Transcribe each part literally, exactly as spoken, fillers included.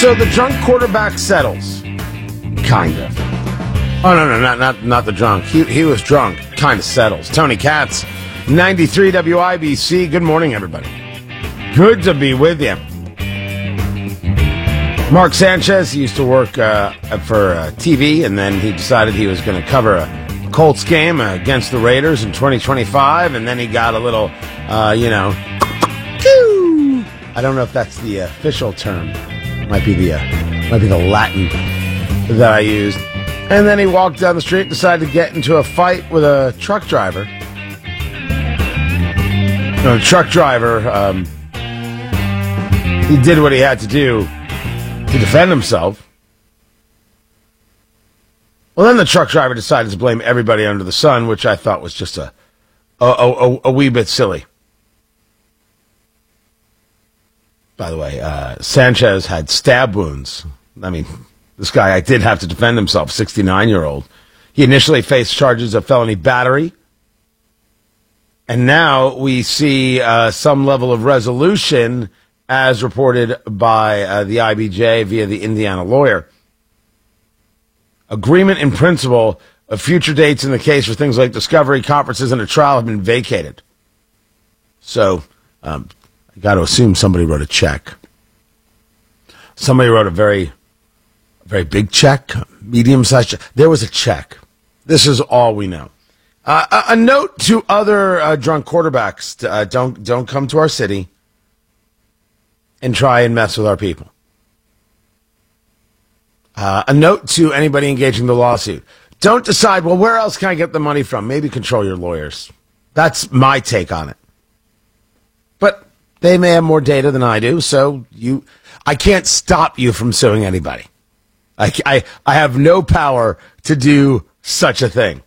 So the drunk quarterback settles. Kind of. Oh, no, no, not not not the drunk. He, he was drunk. Kind of settles. Tony Katz, ninety-three W I B C. Good morning, everybody. Good to be with you. Mark Sanchez, he used to work uh, for uh, T V, and then he decided he was going to cover a Colts game uh, against the Raiders in twenty twenty-five, and then he got a little, uh, you know, I don't know if that's the official term. Might be the uh, might be the Latin that I used. And then he walked down the street and decided to get into a fight with a truck driver. No, the truck driver, um, he did what he had to do to defend himself. Well, then the truck driver decided to blame everybody under the sun, which I thought was just a a, a, a wee bit silly. By the way, uh, Sanchez had stab wounds. I mean, this guy I did have to defend himself, sixty-nine-year-old. He initially faced charges of felony battery. And now we see uh, some level of resolution as reported by uh, the I B J via the Indiana lawyer. Agreement in principle of future dates in the case for things like discovery, conferences, and a trial have been vacated. So, um, I got to assume somebody wrote a check. Somebody wrote a very, very big check, medium-sized check. There was a check. This is all we know. Uh, a, a note to other uh, drunk quarterbacks: uh, don't don't come to our city and try and mess with our people. Uh, a note to anybody engaging the lawsuit: don't decide, well, where else can I get the money from? Maybe control your lawyers. That's my take on it. But they may have more data than I do, so you, I can't stop you from suing anybody. I, I, I have no power to do such a thing.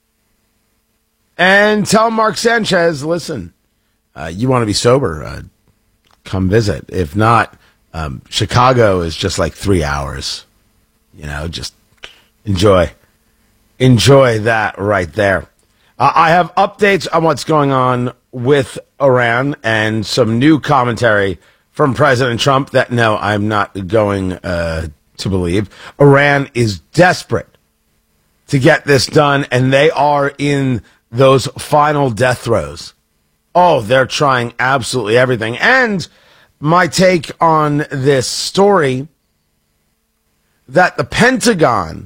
And tell Mark Sanchez, listen, uh, you want to be sober, uh, come visit. If not, um, Chicago is just like three hours. You know, just enjoy. Enjoy that right there. Uh, I have updates on what's going on with Iran and some new commentary from President Trump that, no, I'm not going uh, to believe. Iran is desperate to get this done, and they are in those final death throes. Oh, they're trying absolutely everything. And my take on this story, that the Pentagon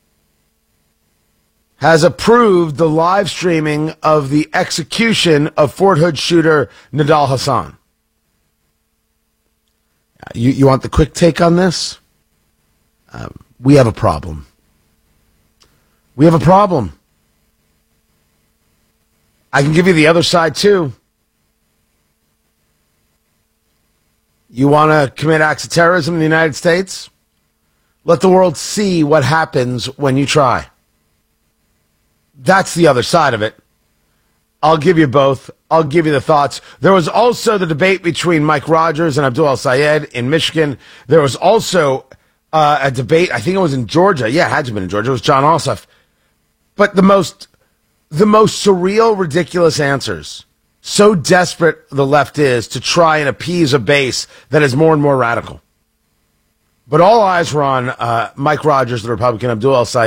has approved the live streaming of the execution of Fort Hood shooter Nidal Hasan. You, you want the quick take on this? Um, we have a problem. We have a problem. I can give you the other side, too. You want to commit acts of terrorism in the United States? Let the world see what happens when you try. That's the other side of it. I'll give you both. I'll give you the thoughts. There was also the debate between Mike Rogers and Abdul El-Sayed in Michigan. There was also uh, a debate, I think it was in Georgia. Yeah, it had to have been in Georgia. It was John Ossoff. But the most, the most surreal, ridiculous answers. So desperate the left is to try and appease a base that is more and more radical. But all eyes were on uh, Mike Rogers, the Republican, Abdul El-Sayed.